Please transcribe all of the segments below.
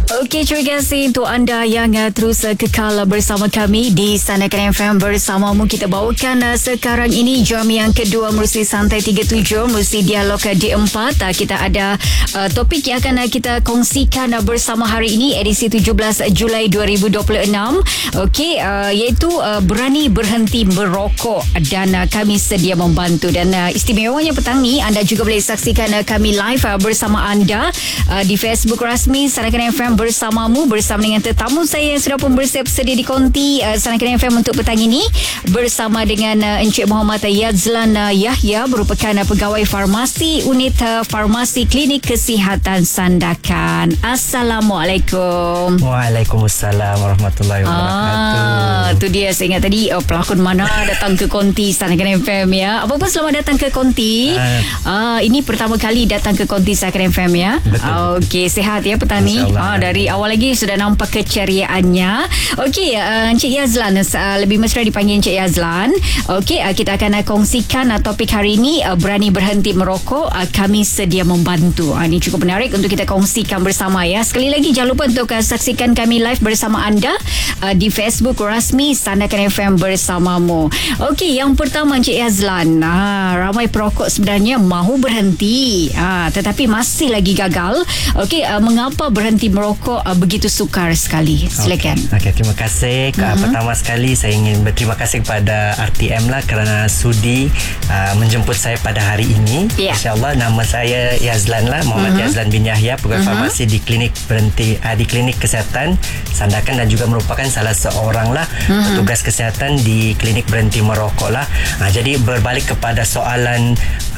Okey, terima kasih untuk anda yang terus kekal bersama kami di Sandakan FM bersamamu. Kita bawakan sekarang ini jam yang kedua Merusi Santai 37, Merusi Dialog D4. Kita ada topik yang akan kita kongsikan bersama hari ini, edisi 17 Julai 2026. Okey, iaitu berani berhenti merokok, dan kami sedia membantu. Dan istimewanya petang ni, anda juga boleh saksikan kami live bersama anda di Facebook rasmi Sandakan FM bersamamu, bersama dengan tetamu saya yang sudah pun bersiap sedia di konti Sandakan FM untuk petang ini, bersama dengan Encik Muhammad Yazlan Yahya, merupakan pegawai farmasi unit farmasi Klinik Kesihatan Sandakan. Assalamualaikum. Waalaikumsalam warahmatullahi wabarakatuh. Tu dia, saya ingat tadi pelakon mana datang ke konti Sandakan FM ya. Apa-apa, selamat datang ke konti. Ini pertama kali datang ke konti Sandakan FM ya. Okey, sihat ya petang ni. Dari awal lagi sudah nampak keceriaannya. Okey, Encik Yazlan, lebih mesra dipanggil Encik Yazlan. Okey, kita akan kongsikan topik hari ini, berani berhenti merokok, kami sedia membantu. Ini cukup menarik untuk kita kongsikan bersama ya. Sekali lagi jangan lupa untuk saksikan kami live bersama anda di Facebook rasmi Sandakan FM bersamamu. Okey, yang pertama Encik Yazlan, ramai perokok sebenarnya mahu berhenti, tetapi masih lagi gagal. Okey, mengapa berhenti merokok begitu sukar sekali? Silakan. Okey, terima kasih. Pertama sekali saya ingin berterima kasih kepada RTM lah kerana sudi menjemput saya pada hari ini. InsyaAllah, nama saya Yazlan lah, Muhammad Yazlan bin Yahya, pegawai farmasi di Klinik Kesihatan Sandakan, dan juga merupakan salah seorang lah petugas kesihatan di Klinik Berhenti Merokok lah. Jadi berbalik kepada soalan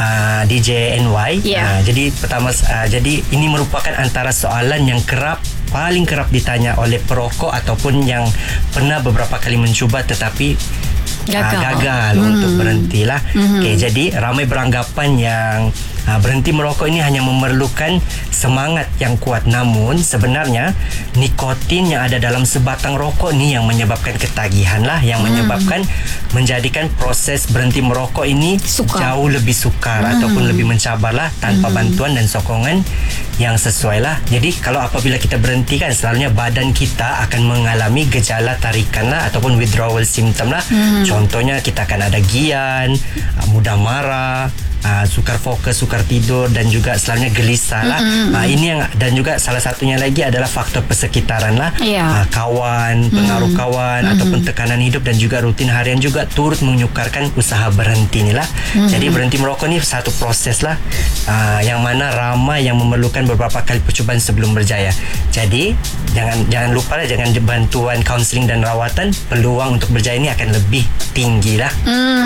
DJ NY. Jadi pertama, jadi ini merupakan antara soalan yang paling kerap ditanya oleh perokok ataupun yang pernah beberapa kali mencuba tetapi gagal untuk berhentilah. Okay, jadi ramai beranggapan yang berhenti merokok ini hanya memerlukan semangat yang kuat, namun sebenarnya nikotin yang ada dalam sebatang rokok ni yang menyebabkan ketagihan lah, yang menyebabkan menjadikan proses berhenti merokok ini jauh lebih sukar ataupun lebih mencabar lah, tanpa bantuan dan sokongan yang sesuai lah. Jadi kalau apabila kita berhenti kan, selalunya badan kita akan mengalami gejala tarikan lah ataupun withdrawal symptom lah. Contohnya kita akan ada gian, mudah marah, sukar fokus, sukar tidur, dan juga selalunya gelisah lah. Ini yang, dan juga salah satunya lagi adalah faktor persekitaran lah. Kawan, pengaruh kawan ataupun tekanan hidup dan juga rutin harian juga turut menyukarkan usaha berhenti ni lah. Jadi berhenti merokok ni satu proses lah, yang mana ramai yang memerlukan beberapa kali percubaan sebelum berjaya. Jadi jangan lupa lah, jangan bantuan kaunseling dan rawatan, peluang untuk berjaya ni akan lebih tinggi lah.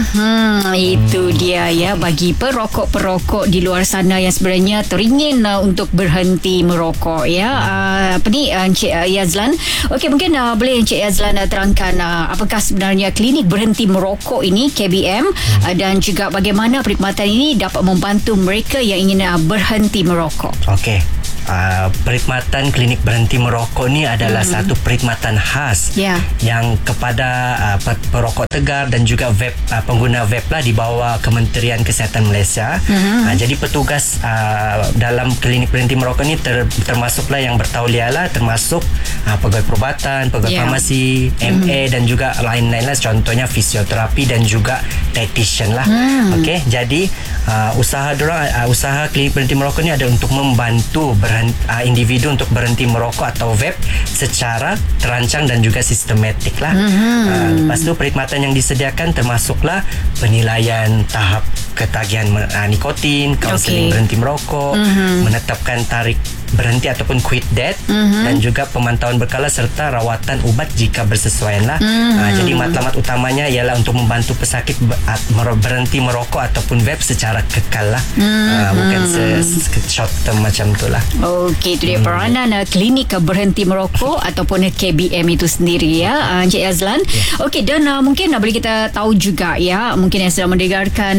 Itu dia ya, bagi perokok-perokok di luar sana yang sebenarnya teringin untuk berhenti merokok ya. Encik Yazlan, okey, mungkin boleh Encik Yazlan terangkan apakah sebenarnya klinik berhenti merokok ini, KBM, dan juga bagaimana perkhidmatan ini dapat membantu mereka yang ingin berhenti merokok. Okey. Perkhidmatan klinik berhenti merokok ni adalah satu perkhidmatan khas yang kepada perokok tegar dan juga vape, pengguna vape lah, di bawah Kementerian Kesihatan Malaysia. Jadi petugas dalam klinik berhenti merokok ni termasuklah yang bertauliah lah, termasuk pegawai perubatan, pegawai farmasi, MA dan juga lain-lain lah, contohnya fisioterapi dan juga dietitian lah. Okey, jadi usaha klinik berhenti merokok ni ada untuk membantu individu untuk berhenti merokok atau vape secara terancang dan juga sistematik lah. Lepas tu perkhidmatan yang disediakan termasuklah penilaian tahap ketagihan nikotin, kaunseling berhenti merokok, menetapkan tarikh berhenti ataupun quit debt, dan juga pemantauan berkala serta rawatan ubat jika bersesuaian lah. Jadi matlamat utamanya ialah untuk membantu pesakit berhenti merokok ataupun vape secara kekal lah, bukan short term macam tu lah. Okey, itu dia peranan klinik berhenti merokok ataupun KBM itu sendiri ya, Encik Yazlan. Okey, dan mungkin boleh kita tahu juga ya, mungkin yang sedang mendengarkan Sandakan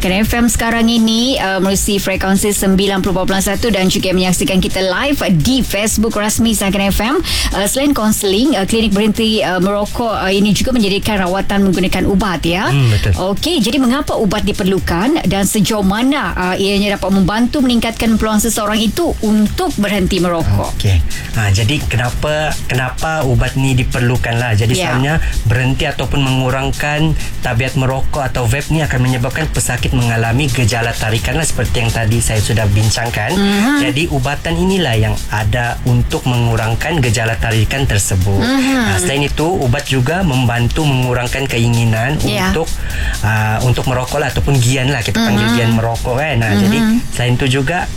Kena FM sekarang ini melalui frekuensi 90.1 dan juga menyaksikan kita live di Facebook rasmi Kena FM. Selain kaunseling, klinik berhenti merokok ini juga menyediakan rawatan menggunakan ubat ya. Betul. Okey, jadi mengapa ubat diperlukan dan sejauh mana ianya dapat membantu meningkatkan peluang seseorang itu untuk berhenti merokok? Okey. Jadi kenapa ubat ni diperlukan lah. Jadi sebenarnya berhenti ataupun mengurangkan tabiat merokok atau vape ni akan menyebabkan pesakit mengalami gejala tarikan lah, seperti yang tadi saya sudah bincangkan. Jadi ubatan inilah yang ada untuk mengurangkan gejala tarikan tersebut. Selain itu, ubat juga membantu mengurangkan keinginan untuk merokok lah, ataupun gian lah, kita panggil gian merokok kan. Jadi selain itu juga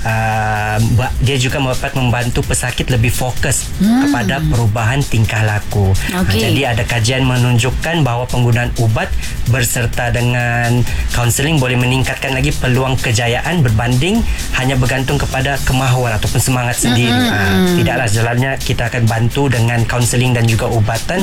dia juga dapat membantu pesakit lebih fokus kepada perubahan tingkah laku. Jadi ada kajian menunjukkan bahawa penggunaan ubat berserta dengan kaunseling boleh meningkatkan lagi peluang kejayaan berbanding hanya bergantung kepada kemahuan ataupun semangat sendiri. Tidaklah jalannya kita akan bantu dengan kaunseling dan juga ubatan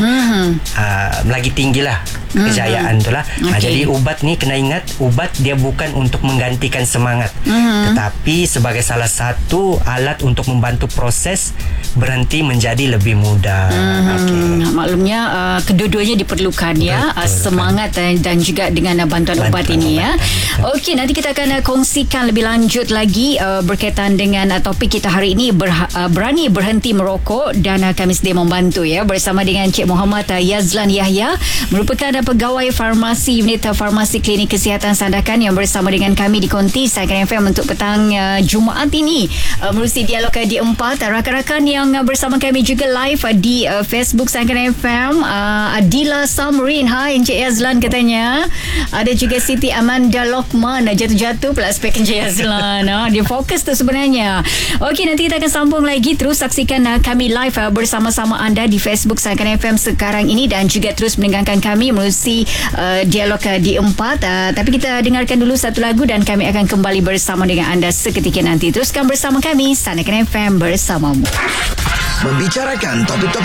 lagi tinggilah kejayaan itulah. Jadi ubat ni kena ingat, ubat dia bukan untuk menggantikan semangat, tetapi sebagai salah satu alat untuk membantu proses berhenti menjadi lebih mudah. Maklumnya kedua-duanya diperlukan ya. Semangat dan juga dengan bantuan ubat ini ya. Okey, nanti kita akan kongsikan lebih lanjut lagi berkaitan dengan topik kita hari ini, berani berhenti merokok, dan kami sedia membantu ya bersama dengan Cik Muhammad Yazlan Yahya, merupakan pegawai farmasi unit farmasi klinik kesihatan Sandakan yang bersama dengan kami di Konti Kena FM untuk petang Jumaat ini melalui dialog di 4. Rakan-rakan yang bersama kami juga live di Facebook Kena FM, Adila Samrin, hai Encik Yazlan katanya. Ada juga Siti Amanda Lokman, jatuh-jatuh pula spek Encik Yazlan. Dia fokus tu sebenarnya. Okey, nanti kita akan sambung lagi. Terus saksikan kami live bersama-sama anda di Facebook Kena FM sekarang ini, dan juga terus mendengarkan kami melalui dialog di 4. Tapi kita dengarkan dulu satu lagu dan kami akan kembali bersama dengan anda seketika nanti. Teruskan bersama kami Kena FM bersamamu. Membicarakan topik-topik